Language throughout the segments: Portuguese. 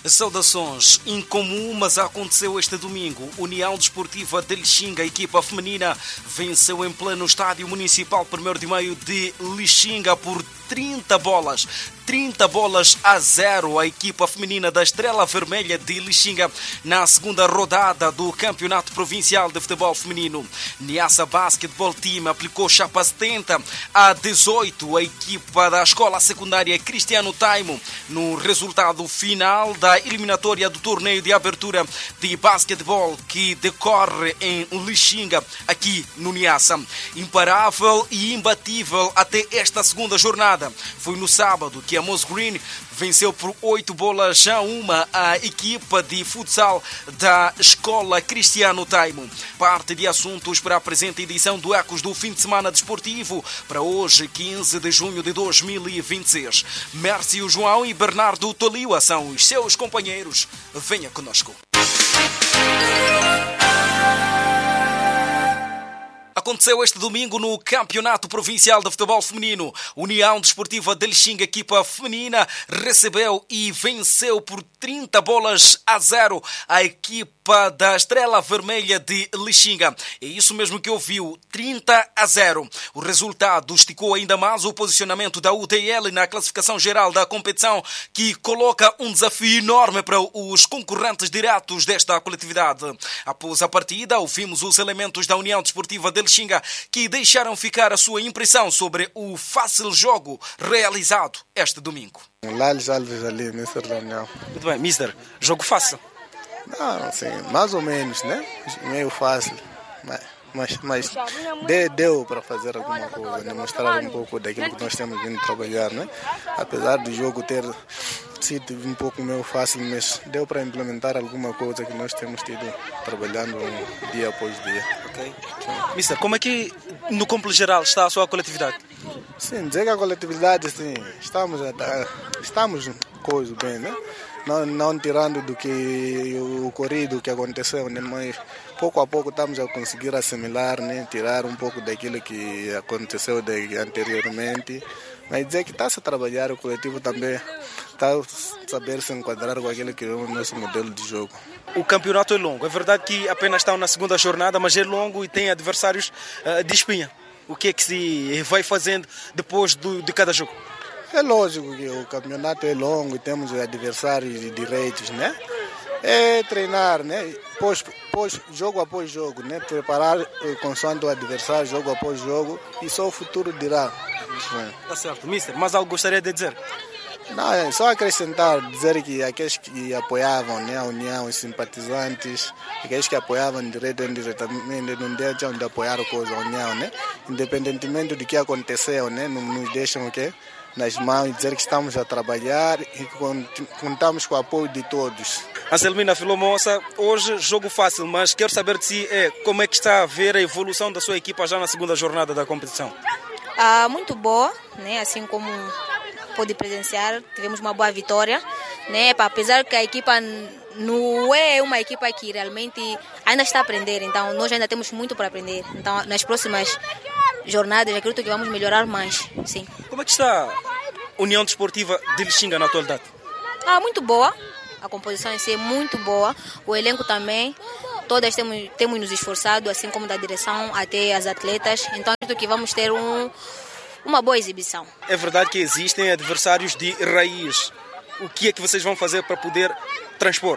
Saudações. Incomum, mas aconteceu este domingo. União Desportiva de Lixinga, a equipa feminina, venceu em pleno estádio municipal 1º de Maio de Lixinga por 30 bolas. 30 bolas a 0 a equipa feminina da Estrela Vermelha de Lixinga na segunda rodada do Campeonato Provincial de Futebol Feminino. Niassa Basketball Team aplicou chapa 70 a 18 a equipa da Escola Secundária Cristiano Taimo no resultado final da eliminatória do torneio de abertura de basquetebol que decorre em Lixinga, aqui no Niassa. Imparável e imbatível até esta segunda jornada. Foi no sábado que a Moss Green venceu por 8 bolas a 1 a equipa de futsal da Escola Cristiano Taimo. Parte de assuntos para a presente edição do Ecos do Fim de Semana Desportivo para hoje, 15 de junho de 2026. Mércio João e Bernardo Toliua são os seus companheiros. Venha conosco. Aconteceu este domingo no Campeonato Provincial de Futebol Feminino. União Desportiva de Lixinga, equipa feminina, recebeu e venceu por 30 bolas a 0 a equipa da Estrela Vermelha de Lixinga. É isso mesmo que ouviu, 30 a 0. O resultado esticou ainda mais o posicionamento da UTL na classificação geral da competição, que coloca um desafio enorme para os concorrentes diretos desta coletividade. Após a partida, ouvimos os elementos da União Desportiva de Lixinga que deixaram ficar a sua impressão sobre o fácil jogo realizado este domingo. Lales Alves ali, Mister da União. Muito bem, Mister, jogo fácil? Não, sim, mais ou menos, né? Meio fácil, mas deu para fazer alguma coisa, né? Mostrar um pouco daquilo que nós temos vindo trabalhar, né? Apesar do jogo ter sido um pouco meio fácil, mas deu para implementar alguma coisa que nós temos tido trabalhando dia após dia. Ok. Mister, como é que no completo geral está a sua coletividade? Sim, dizer que a coletividade, sim, estamos coisa bem, né? Não tirando do que o ocorrido que aconteceu, né? Mas pouco a pouco estamos a conseguir assimilar, né? Tirar um pouco daquilo que aconteceu anteriormente. Mas dizer que está-se a trabalhar, o coletivo também está a saber se enquadrar com aquilo que é o nosso modelo de jogo. O campeonato é longo, é verdade que apenas estão na segunda jornada, mas é longo e tem adversários de espinha. O que é que se vai fazendo depois de cada jogo? É lógico que o campeonato é longo e temos adversários direitos, né? É treinar, né? Jogo após jogo, né? Preparar consoante o adversário, jogo após jogo, e só o futuro dirá. Tá certo, Mister, mas algo gostaria de dizer? Não, é só acrescentar, dizer que aqueles que apoiavam, né, a União, os simpatizantes, aqueles que apoiavam direto ou indiretamente, não deixam de apoiar a União, né? Independentemente do que aconteceu, né? Não nos deixam o quê? Nas mãos e dizer que estamos a trabalhar e contamos com o apoio de todos. Anselmina Filomoça, hoje jogo fácil, mas quero saber de si como é que está a ver a evolução da sua equipa já na segunda jornada da competição. Muito boa, né? Assim como pôde presenciar, tivemos uma boa vitória, né? Apesar que a equipa não é uma equipa que realmente ainda está a aprender, então nós ainda temos muito para aprender. Então nas próximas jornadas acredito que vamos melhorar mais, sim. Como é que está a União Desportiva de Lixinga na atualidade? Muito boa, a composição em si é muito boa, o elenco também, todas temos nos esforçado, assim como da direção até as atletas, então acredito que vamos ter uma boa exibição. É verdade que existem adversários de raiz. O que é que vocês vão fazer para poder transpor?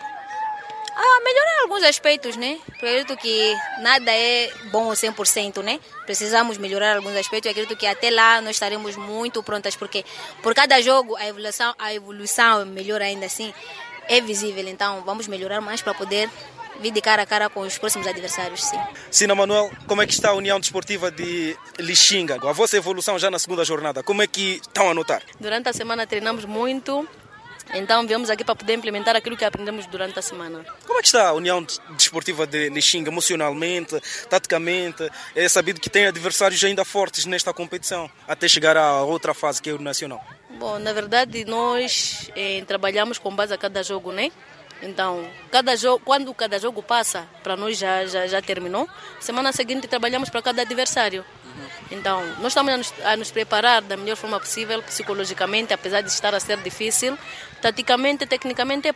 Melhorar alguns aspectos, né? Porque eu acredito que nada é bom 100%, né? Precisamos melhorar alguns aspectos e acredito que até lá nós estaremos muito prontas, porque por cada jogo a evolução melhor ainda assim é visível. Então vamos melhorar mais para poder vir de cara a cara com os próximos adversários, sim. Sina Manuel, como é que está a União Desportiva de Lixinga? A vossa evolução já na segunda jornada, como é que estão a notar? Durante a semana treinamos muito, então viemos aqui para poder implementar aquilo que aprendemos durante a semana. Como é que está a União Desportiva de Lixinga emocionalmente, taticamente? É sabido que tem adversários ainda fortes nesta competição, até chegar à outra fase que é o Nacional. Bom, na verdade nós trabalhamos com base a cada jogo, né? Então, quando cada jogo passa, para nós já terminou. Semana seguinte trabalhamos para cada adversário. Então, nós estamos a nos preparar da melhor forma possível, psicologicamente, apesar de estar a ser difícil, taticamente, tecnicamente,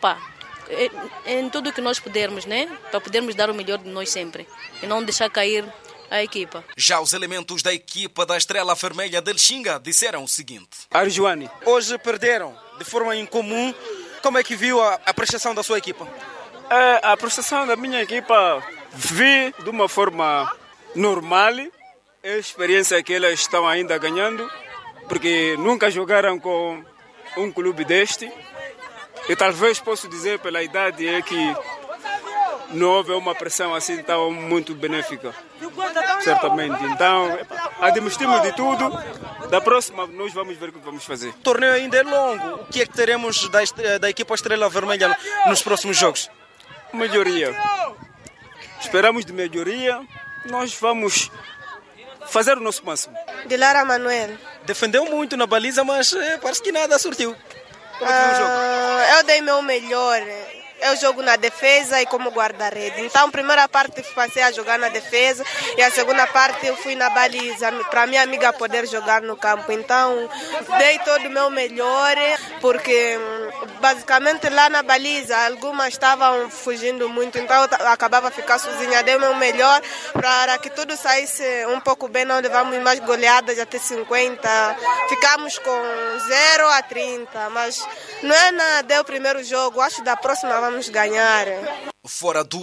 em tudo que nós pudermos, né? Para podermos dar o melhor de nós sempre e não deixar cair a equipa. Já os elementos da equipa da Estrela Vermelha de Lixinga disseram o seguinte. Arjuani, hoje perderam de forma incomum. Como é que viu a prestação da sua equipa? A prestação da minha equipa vi de uma forma normal. É a experiência que elas estão ainda ganhando, porque nunca jogaram com um clube deste. E talvez posso dizer pela idade é que não houve uma pressão assim tão muito benéfica, certamente. Então, admitimos de tudo. Da próxima, nós vamos ver o que vamos fazer. O torneio ainda é longo. O que é que teremos da equipa Estrela Vermelha nos próximos jogos? Melhoria. Esperamos de melhoria. Nós vamos fazer o nosso máximo. Dilara Manuel. Defendeu muito na baliza, mas parece que nada surtiu. Como é que foi o jogo? Eu dei meu melhor. Eu jogo na defesa e como guarda-rede. Então, a primeira parte passei a jogar na defesa e a segunda parte eu fui na baliza para minha amiga poder jogar no campo. Então, dei todo o meu melhor, porque basicamente lá na baliza algumas estavam fugindo muito, então eu acabava ficar sozinha. Dei o meu melhor para que tudo saísse um pouco bem, não levamos mais goleadas até 50. Ficamos com 0-30, mas não é nada, é o primeiro jogo. Acho que da próxima vamos ganhar. Fora do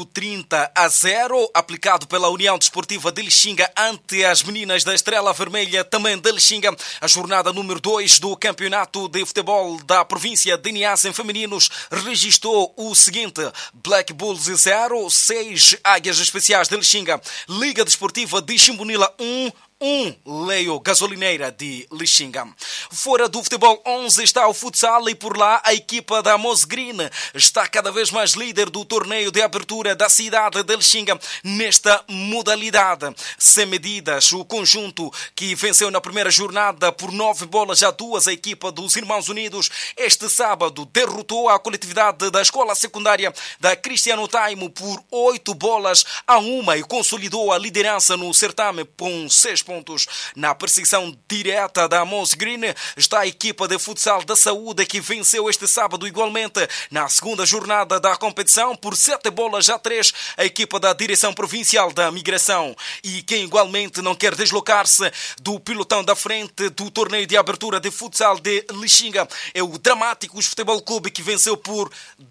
30-0, aplicado pela União Desportiva de Lixinga ante as meninas da Estrela Vermelha, também de Lixinga, a jornada número 2 do Campeonato de Futebol da província de Niassa em femininos registrou o seguinte: Black Bulls 0, 6 Águias Especiais de Lixinga, Liga Desportiva de Chimbunila 1, Leio Gasolineira de Lixinga. Fora do futebol 11 está o futsal e por lá a equipa da Moz Green está cada vez mais líder do torneio de abertura da cidade de Lixinga nesta modalidade. Sem medidas, o conjunto que venceu na primeira jornada por 9-2 a equipa dos Irmãos Unidos este sábado derrotou a coletividade da escola secundária da Cristiano Taimo por 8-1 e consolidou a liderança no certame com 6 pontos. Na perseguição direta da Moz Green está a equipa de futsal da Saúde que venceu este sábado igualmente na segunda jornada da competição por 7-3 a equipa da Direção Provincial da Migração. E quem igualmente não quer deslocar-se do pilotão da frente do torneio de abertura de futsal de Lixinga é o Dramáticos Futebol Clube que venceu por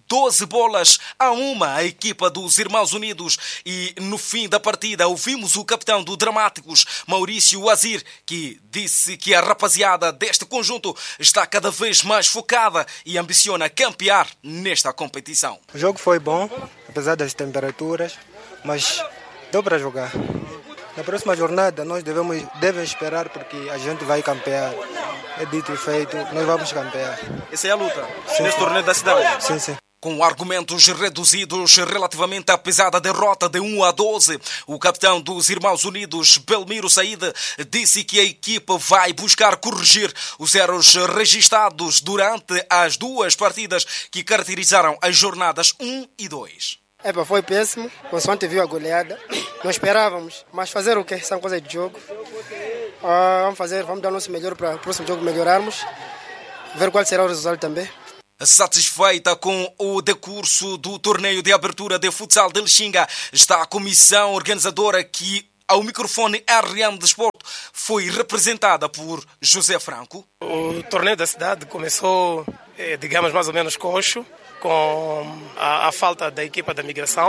12-1 a equipa dos Irmãos Unidos. E no fim da partida ouvimos o capitão do Dramáticos, Maurício Azir, que disse que a rapaziada deste conjunto está cada vez mais focada e ambiciona campear nesta competição. O jogo foi bom, apesar das temperaturas, mas deu para jogar. Na próxima jornada nós devemos esperar porque a gente vai campear. É dito e feito, nós vamos campear. Essa é a luta neste torneio da cidade? Sim, sim. Com argumentos reduzidos relativamente à pesada derrota de 1-12, o capitão dos Irmãos Unidos, Belmiro Saíde, disse que a equipa vai buscar corrigir os erros registados durante as duas partidas que caracterizaram as jornadas 1 e 2. Foi péssimo, consoante viu a goleada. Não esperávamos, mas fazer o quê? São coisas de jogo. Vamos dar o nosso melhor para o próximo jogo melhorarmos, ver qual será o resultado também. Satisfeita com o decurso do torneio de abertura de futsal de Lixinga, está a comissão organizadora que, ao microfone RM Desporto, foi representada por José Franco. O torneio da cidade começou, digamos, mais ou menos coxo, com a falta da equipa da migração,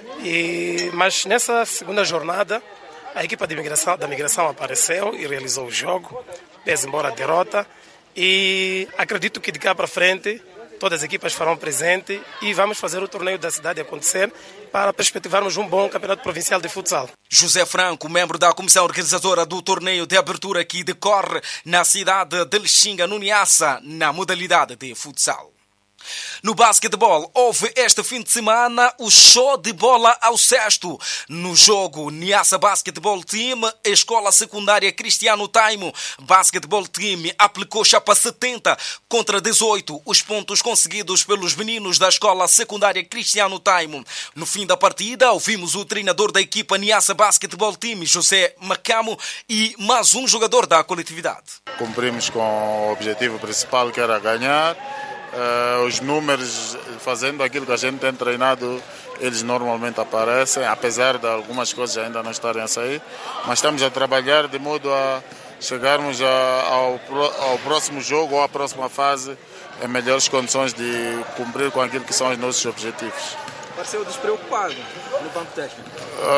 mas nessa segunda jornada a equipa da migração apareceu e realizou o jogo, pese embora a derrota, e acredito que de cá para frente todas as equipas farão presente e vamos fazer o torneio da cidade acontecer para perspectivarmos um bom campeonato provincial de futsal. José Franco, membro da comissão organizadora do torneio de abertura que decorre na cidade de Lixinga, no Niassa, na modalidade de futsal. No basquetebol, houve este fim de semana o show de bola ao cesto. No jogo Niassa Basketball Team, a Escola Secundária Cristiano Taimo Basketball Team aplicou chapa 70 contra 18 os pontos conseguidos pelos meninos da Escola Secundária Cristiano Taimo. No fim da partida, ouvimos o treinador da equipa Niassa Basketball Team, José Macamo, e mais um jogador da coletividade. Cumprimos com o objetivo principal, que era ganhar. Os números, fazendo aquilo que a gente tem treinado, eles normalmente aparecem, apesar de algumas coisas ainda não estarem a sair, mas estamos a trabalhar de modo a chegarmos ao próximo jogo ou à próxima fase em melhores condições de cumprir com aquilo que são os nossos objetivos. Pareceu despreocupado no banco técnico?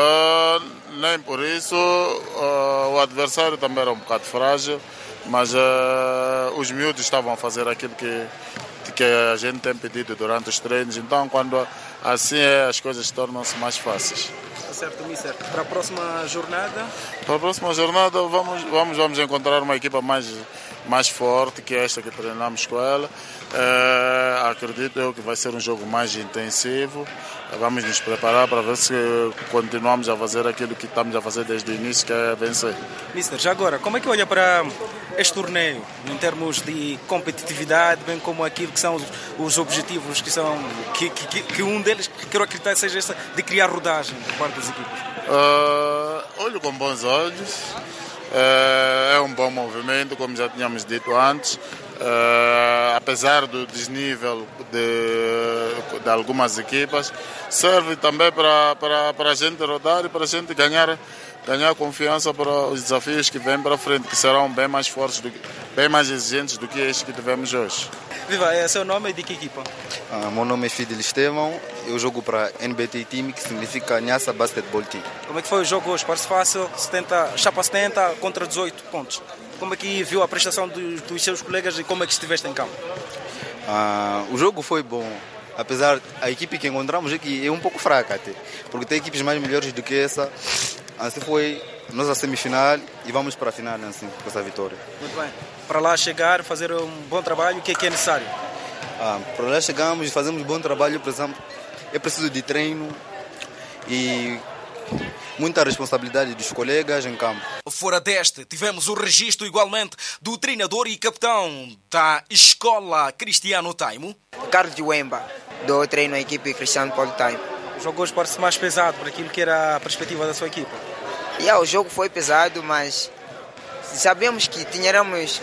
Nem por isso. O adversário também era um bocado frágil, mas os miúdos estavam a fazer aquilo que a gente tem pedido durante os treinos, então quando assim as coisas tornam-se mais fáceis. Certo, Mister. Para a próxima jornada? Para a próxima jornada vamos encontrar uma equipa mais forte que esta que treinamos com ela. Acredito eu que vai ser um jogo mais intensivo. Vamos nos preparar para ver se continuamos a fazer aquilo que estamos a fazer desde o início, que é vencer. Mister, já agora, como é que olha para este torneio, em termos de competitividade, bem como aquilo que são os objetivos, que um deles, quero acreditar, seja esse de criar rodagem por parte das equipas? Olho com bons olhos. É um bom movimento, como já tínhamos dito antes. Apesar do desnível de algumas equipas, serve também para a gente rodar e para a gente ganhar confiança para os desafios que vêm para frente, que serão bem mais fortes, bem mais exigentes do que este que tivemos hoje. Viva, é seu nome e de que equipa? Meu nome é Fidel Estevão, eu jogo para NBT Team, que significa Niassa Basketball Team. Como é que foi o jogo hoje? Parece fácil, chapa 70 contra 18 pontos. Como é que viu a prestação dos seus colegas e como é que estiveste em campo? O jogo foi bom, apesar a equipe que encontramos aqui é um pouco fraca até, porque tem equipes mais melhores do que essa. Assim foi nós a semifinal e vamos para a final assim, com essa vitória. Muito bem. Para lá chegar, fazer um bom trabalho, o que é necessário? Para lá chegamos e fazemos um bom trabalho, por exemplo, é preciso de treino e muita responsabilidade dos colegas em campo. Fora deste, tivemos o registro igualmente do treinador e capitão da Escola Cristiano Taimo. Carlos de Wemba, do treino à equipe Cristiano Paulo Taimo. O jogo hoje parece mais pesado por aquilo que era a perspectiva da sua equipa. O jogo foi pesado, mas sabemos que tínhamos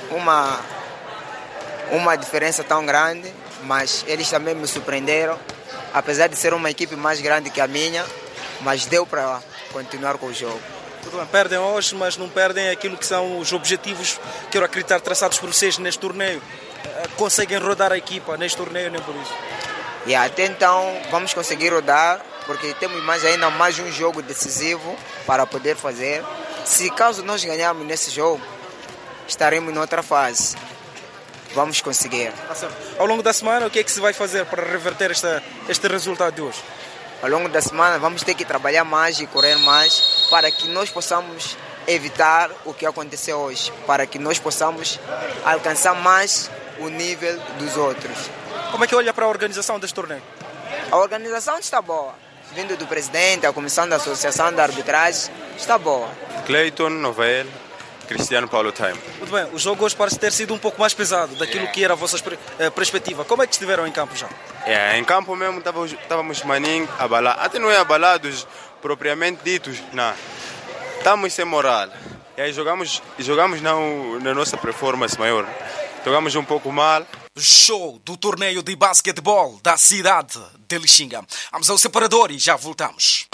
uma diferença tão grande, mas eles também me surpreenderam, apesar de ser uma equipe mais grande que a minha, mas deu para continuar com o jogo. Tudo bem, perdem hoje, mas não perdem aquilo que são os objetivos, quero acreditar, traçados por vocês neste torneio. Conseguem rodar a equipa neste torneio, nem por isso? E até então vamos conseguir rodar, porque temos ainda mais um jogo decisivo para poder fazer. Se caso nós ganharmos nesse jogo, estaremos em outra fase. Vamos conseguir. Ao longo da semana, o que é que se vai fazer para reverter este resultado de hoje? Ao longo da semana vamos ter que trabalhar mais e correr mais para que nós possamos evitar o que aconteceu hoje, para que nós possamos alcançar mais o nível dos outros. Como é que olha para a organização deste torneio? A organização está boa. Vindo do presidente, a comissão da associação da arbitragem, está boa. Cleiton Novel, Cristiano Paulo Taimo. Muito bem, o jogo hoje parece ter sido um pouco mais pesado daquilo que era a vossa perspectiva. Como é que estiveram em campo já? Em campo mesmo estávamos maninho, abalados. Até não é abalados propriamente ditos, não. Estamos sem moral. E aí jogamos na nossa performance maior. Jogamos um pouco mal. Show do torneio de basquetebol da cidade de Lixinga. Vamos ao separador e já voltamos.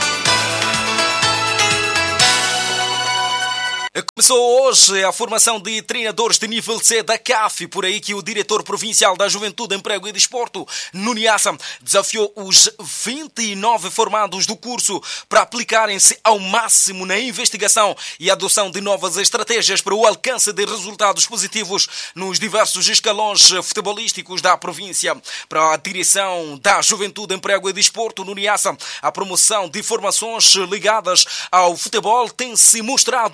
Começou hoje a formação de treinadores de nível C da CAF, por aí que o diretor provincial da Juventude, Emprego e Desporto, no Niassa, desafiou os 29 formados do curso para aplicarem-se ao máximo na investigação e adoção de novas estratégias para o alcance de resultados positivos nos diversos escalões futebolísticos da província. Para a direção da Juventude, Emprego e Desporto, no Niassa, a promoção de formações ligadas ao futebol tem se mostrado importante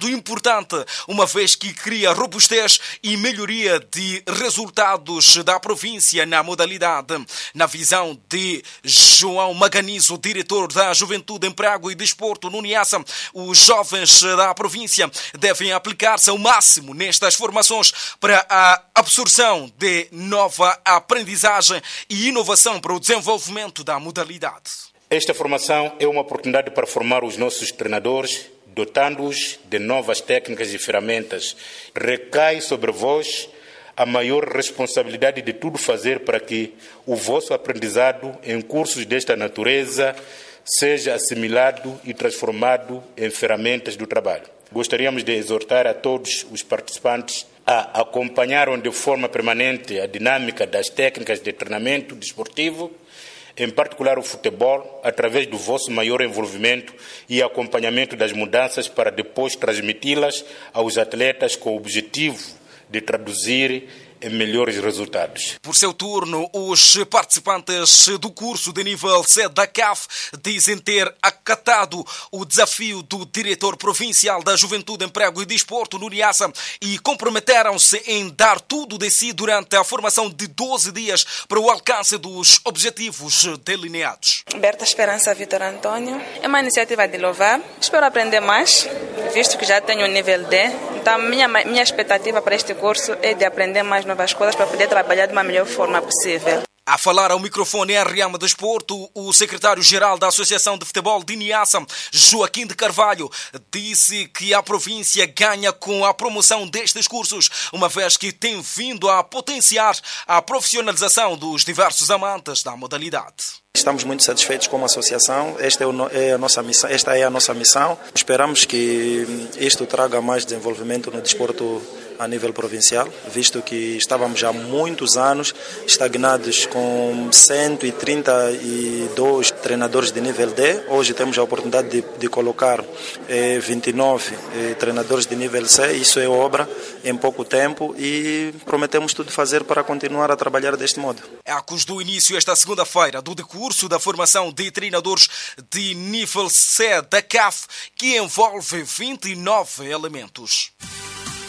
importante, uma vez que cria robustez e melhoria de resultados da província na modalidade. Na visão de João Maganizo, diretor da Juventude, Emprego e Desporto no Niassa, os jovens da província devem aplicar-se ao máximo nestas formações para a absorção de nova aprendizagem e inovação para o desenvolvimento da modalidade. Esta formação é uma oportunidade para formar os nossos treinadores, dotando-os de novas técnicas e ferramentas. Recai sobre vós a maior responsabilidade de tudo fazer para que o vosso aprendizado em cursos desta natureza seja assimilado e transformado em ferramentas do trabalho. Gostaríamos de exortar a todos os participantes a acompanharem de forma permanente a dinâmica das técnicas de treinamento desportivo, em particular o futebol, através do vosso maior envolvimento e acompanhamento das mudanças para depois transmiti-las aos atletas com o objetivo de traduzir em melhores resultados. Por seu turno, os participantes do curso de nível C da CAF dizem ter acatado o desafio do diretor provincial da Juventude, Emprego e Desporto no Niassa e comprometeram-se em dar tudo de si durante a formação de 12 dias para o alcance dos objetivos delineados. Berta Esperança Vitor Antônio. É uma iniciativa de louvar. Espero aprender mais, visto que já tenho o nível D. Então, minha expectativa para este curso é de aprender mais novas coisas para poder trabalhar de uma melhor forma possível. A falar ao microfone RM Desporto, o secretário-geral da Associação de Futebol de Niassa, Joaquim de Carvalho, disse que a província ganha com a promoção destes cursos, uma vez que tem vindo a potenciar a profissionalização dos diversos amantes da modalidade. Estamos muito satisfeitos como associação, esta é a nossa missão. Esperamos que isto traga mais desenvolvimento no desporto a nível provincial, visto que estávamos há muitos anos estagnados com 132 treinadores de nível D. Hoje temos a oportunidade de colocar 29 treinadores de nível C. Isso é obra em pouco tempo e prometemos tudo fazer para continuar a trabalhar deste modo. Ecos do início esta segunda-feira do decurso da formação de treinadores de nível C da CAF, que envolve 29 elementos.